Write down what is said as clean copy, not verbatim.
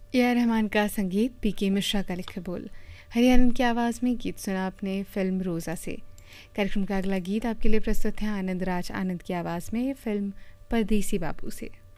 A R Rahman का संगीत, P के मिश्रा का लिखे बोल, हरिहरन की आवाज़ में गीत सुना आपने फिल्म रोज़ा से। कार्यक्रम का अगला गीत आपके लिए प्रस्तुत है आनंद राज आनंद की आवाज़ में फिल्म परदेसी बाबू से।